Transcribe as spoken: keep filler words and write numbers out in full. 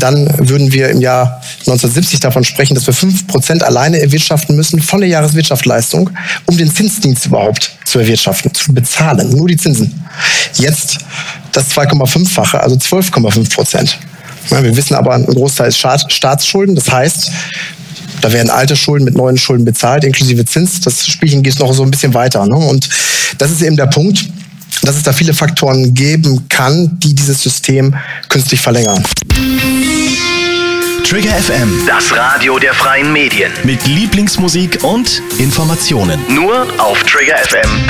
dann würden wir im Jahr neunzehnhundertsiebzig davon sprechen, dass wir fünf Prozent alleine erwirtschaften müssen von der Jahreswirtschaftsleistung, um den Zinsdienst überhaupt zu erwirtschaften, zu bezahlen. Nur die Zinsen. Jetzt das zwei Komma fünf-fache, also zwölf Komma fünf Prozent. Ja, wir wissen aber, ein Großteil ist Staatsschulden. Das heißt, da werden alte Schulden mit neuen Schulden bezahlt, inklusive Zins. Das Spielchen geht noch so ein bisschen weiter. Ne? Und das ist eben der Punkt, dass es da viele Faktoren geben kann, die dieses System künstlich verlängern. Trigger F M, das Radio der freien Medien. Mit Lieblingsmusik und Informationen. Nur auf trigger f m